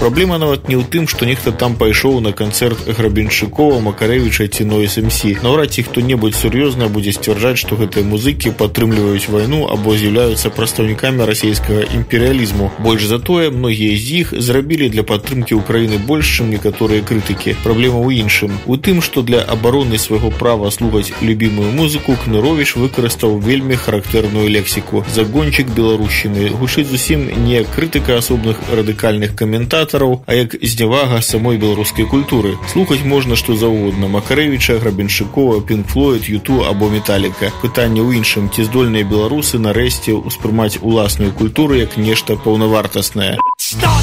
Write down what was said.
Праблема нават не ў тым, што нехта там пайшоў на канцэрт Грабеншчыкова, Макарэвіча ці Noise MC. Наўрад ці хто-небудзь сур'ёзна будзе сцвярджаць, што гэтыя музыкі падтрымліваюць вайну або з'яўляюцца прадстаўнікамі расійскага імперыялізму. Больш за тое, многія з іх зрабілі для падтрымкі ўкраіны больш, чым некаторыя крытыкі. Праблема ў іншым. У тым, што для абароны свайго права слухаць любімую музыку Кныровіч выкарыстаў вельмі характэрную лексіку. Загончык беларушчыны гучыць зусім не крытыка асобных радыкальных каментатараў, а як знявага самой беларускай культуры. Слухаць можна што заўгодна: Макарэвіча, Грабеншчыкова, Pink Floyd, U2 або Металліка. Пытанне ў іншым, ці здольныя беларусы нарэшце ўспрымаць уласную культуру як нешта паўнавартаснае.